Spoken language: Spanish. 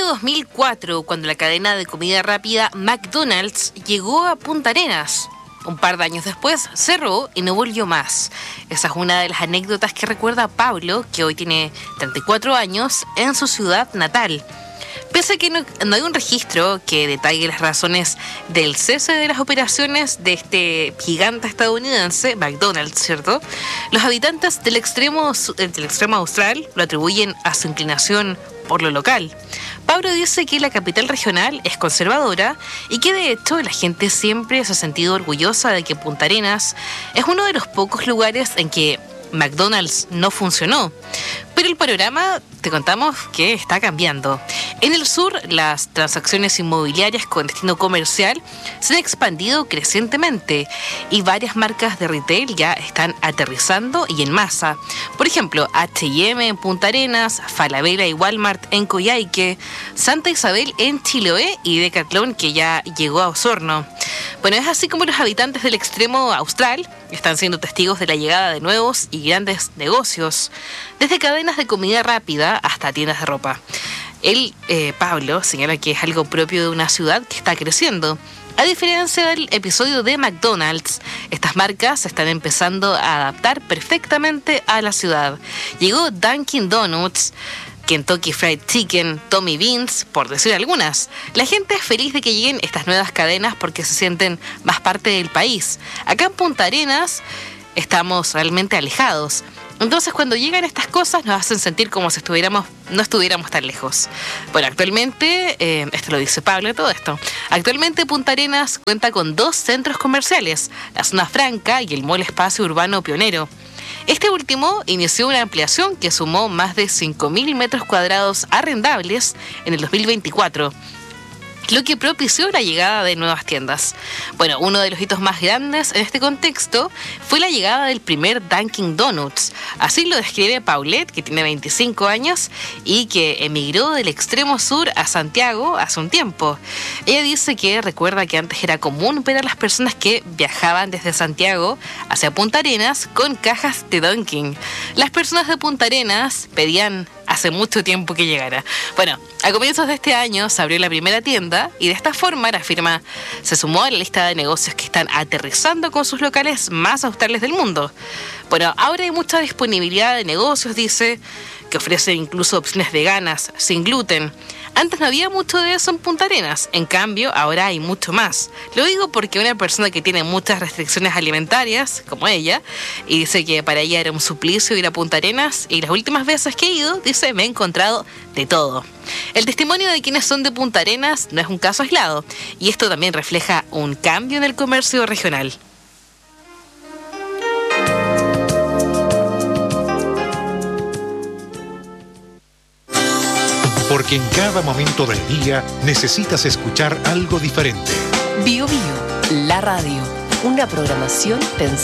año 2004, cuando la cadena de comida rápida McDonald's llegó a Punta Arenas. Un par de años después cerró y no volvió más. Esa es una de las anécdotas que recuerda Pablo, que hoy tiene 34 años, en su ciudad natal. Pese a que no hay un registro que detalle las razones del cese de las operaciones de este gigante estadounidense, McDonald's, ¿cierto? Los habitantes del extremo austral lo atribuyen a su inclinación por lo local. Pablo dice que la capital regional es conservadora y que de hecho la gente siempre se ha sentido orgullosa de que Punta Arenas es uno de los pocos lugares en que McDonald's no funcionó. Pero el panorama, te contamos que está cambiando. En el sur, las transacciones inmobiliarias con destino comercial se han expandido crecientemente y varias marcas de retail ya están aterrizando y en masa. Por ejemplo, H&M en Punta Arenas, Falabella y Walmart en Coyhaique, Santa Isabel en Chiloé y Decathlon, que ya llegó a Osorno. Bueno, es así como los habitantes del extremo austral están siendo testigos de la llegada de nuevos y grandes negocios, desde cadenas de comida rápida hasta tiendas de ropa. Pablo, señala que es algo propio de una ciudad que está creciendo. A diferencia del episodio de McDonald's, estas marcas se están empezando a adaptar perfectamente a la ciudad. Llegó Dunkin' Donuts, Kentucky Fried Chicken, Tommy Beans, por decir algunas. La gente es feliz de que lleguen estas nuevas cadenas porque se sienten más parte del país. Acá en Punta Arenas estamos realmente alejados. Entonces, cuando llegan estas cosas, nos hacen sentir como si no estuviéramos tan lejos. Bueno, actualmente, esto lo dice Pablo, todo esto. Actualmente, Punta Arenas cuenta con 2 centros comerciales, la Zona Franca y el Mall Espacio Urbano Pionero. Este último inició una ampliación que sumó más de 5.000 metros cuadrados arrendables en el 2024. Lo que propició la llegada de nuevas tiendas. Bueno, uno de los hitos más grandes en este contexto fue la llegada del primer Dunkin' Donuts. Así lo describe Paulette, que tiene 25 años y que emigró del extremo sur a Santiago hace un tiempo. Ella dice que recuerda que antes era común ver a las personas que viajaban desde Santiago hacia Punta Arenas con cajas de Dunkin'. Las personas de Punta Arenas pedían hace mucho tiempo que llegara. Bueno, a comienzos de este año se abrió la primera tienda y de esta forma la firma se sumó a la lista de negocios que están aterrizando con sus locales más australes del mundo. Bueno, ahora hay mucha disponibilidad de negocios, dice, que ofrecen incluso opciones veganas, sin gluten. Antes no había mucho de eso en Punta Arenas, en cambio ahora hay mucho más. Lo digo porque una persona que tiene muchas restricciones alimentarias, como ella, y dice que para ella era un suplicio ir a Punta Arenas, y las últimas veces que he ido, dice, me he encontrado de todo. El testimonio de quienes son de Punta Arenas no es un caso aislado, y esto también refleja un cambio en el comercio regional. Porque en cada momento del día necesitas escuchar algo diferente. Bio Bio, la radio, una programación pensada